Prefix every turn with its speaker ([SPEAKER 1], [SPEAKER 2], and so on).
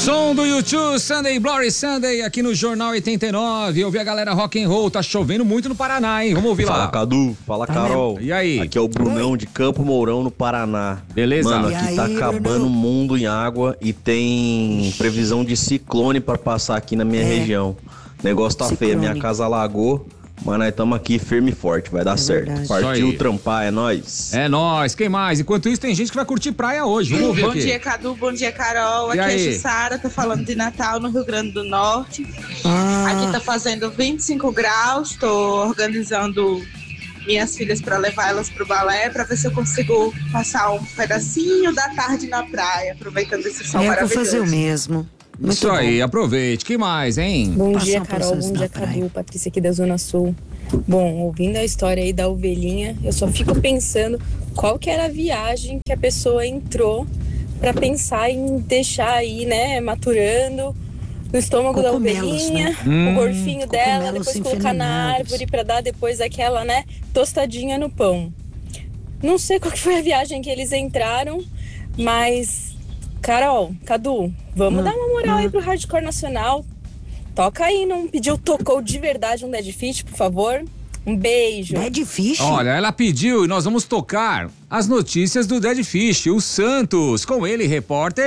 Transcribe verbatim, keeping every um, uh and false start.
[SPEAKER 1] Som do YouTube, Sunday, Glory Sunday, aqui no Jornal oitenta e nove. Eu vi a galera rock and roll, tá chovendo muito no Paraná, hein? Vamos ouvir lá.
[SPEAKER 2] Fala, Cadu. Fala, Carol.
[SPEAKER 1] E aí?
[SPEAKER 2] Aqui é o Brunão de Campo Mourão, no Paraná.
[SPEAKER 1] Beleza?
[SPEAKER 2] Mano,
[SPEAKER 1] E
[SPEAKER 2] aqui
[SPEAKER 3] aí,
[SPEAKER 2] tá acabando
[SPEAKER 3] Brunão?
[SPEAKER 2] o mundo em água e tem previsão de ciclone pra passar aqui na minha
[SPEAKER 3] É.
[SPEAKER 2] região. O negócio tá feio, minha
[SPEAKER 3] Ciclone.
[SPEAKER 2] casa alagou, mas nós estamos aqui firme e forte, vai dar
[SPEAKER 3] É
[SPEAKER 2] certo.
[SPEAKER 3] verdade.
[SPEAKER 1] Isso aí.
[SPEAKER 2] Partiu trampar, é nóis.
[SPEAKER 1] É nóis, quem mais? Enquanto isso, tem gente que vai curtir praia hoje. Vamos ouvir
[SPEAKER 4] Bom
[SPEAKER 1] aqui.
[SPEAKER 4] dia, Cadu. Bom dia, Carol.
[SPEAKER 1] E
[SPEAKER 4] Aqui é
[SPEAKER 1] aí?
[SPEAKER 4] a Jussara, tô falando de Natal, no Rio Grande do Norte.
[SPEAKER 3] Ah,
[SPEAKER 4] Aqui tá fazendo vinte e cinco graus, tô organizando minhas filhas para levar elas pro balé, para ver se eu consigo passar um pedacinho da tarde na praia, aproveitando esse sol
[SPEAKER 3] eu vou
[SPEAKER 4] maravilhoso.
[SPEAKER 3] fazer o mesmo. Muito
[SPEAKER 1] Isso
[SPEAKER 3] bom.
[SPEAKER 1] aí, aproveite. Quem mais, hein?
[SPEAKER 5] Bom
[SPEAKER 3] Passar
[SPEAKER 5] dia,
[SPEAKER 3] um
[SPEAKER 5] Carol.
[SPEAKER 3] processo
[SPEAKER 5] Bom
[SPEAKER 3] na
[SPEAKER 5] dia,
[SPEAKER 3] praia.
[SPEAKER 5] Cadu. Patrícia aqui da Zona Sul. Bom, ouvindo a história aí da ovelhinha, eu só fico pensando qual que era a viagem que a pessoa entrou pra pensar em deixar aí, né, maturando no estômago da
[SPEAKER 3] Cogumelos,
[SPEAKER 5] ovelhinha,
[SPEAKER 3] né?
[SPEAKER 1] Hum,
[SPEAKER 5] o gorfinho dela,
[SPEAKER 3] cogumelos
[SPEAKER 5] depois colocar na
[SPEAKER 3] envenenados.
[SPEAKER 5] árvore pra dar depois aquela, né, tostadinha no pão. Não sei qual que foi a viagem que eles entraram, mas Carol, Cadu, vamos
[SPEAKER 3] Hum,
[SPEAKER 5] dar uma moral
[SPEAKER 3] hum.
[SPEAKER 5] aí pro Hardcore Nacional. Toca aí, não pediu, tocou de verdade um Dead Fish, por favor. Um beijo.
[SPEAKER 3] Dead Fish?
[SPEAKER 1] Olha, ela pediu e nós vamos tocar as notícias do Dead Fish, o Santos. Com ele, repórter